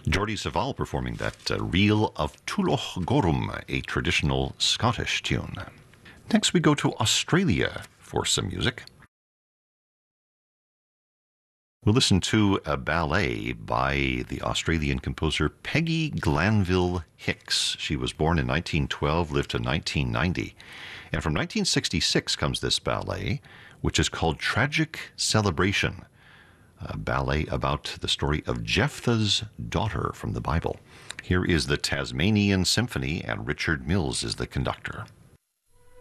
Geordie Saval performing that Reel of Tulloch Gorum, a traditional Scottish tune. Next, we go to Australia for some music. We'll listen to a ballet by the Australian composer Peggy Glanville Hicks. She was born in 1912, lived to 1990. And from 1966 comes this ballet, which is called Tragic Celebration, a ballet about the story of Jephthah's daughter from the Bible. Here is the Tasmanian Symphony, and Richard Mills is the conductor.